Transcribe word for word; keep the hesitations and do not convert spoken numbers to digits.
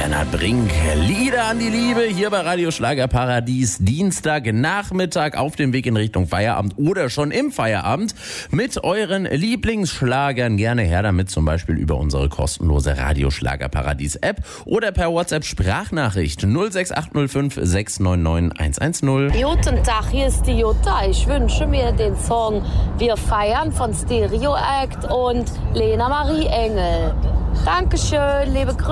Bernhard Brink. Lieder an die Liebe hier bei Radio Schlagerparadies. Dienstagnachmittag auf dem Weg in Richtung Feierabend oder schon im Feierabend mit euren Lieblingsschlagern. Gerne her damit, zum Beispiel über unsere kostenlose Radio Schlagerparadies App oder per WhatsApp Sprachnachricht null sechs acht null fünf sechs neun neun eins eins null. Guten Tag, hier ist die Jutta. Ich wünsche mir den Song Wir feiern von Stereo Act und Lena Marie Engel. Dankeschön, liebe Grüße.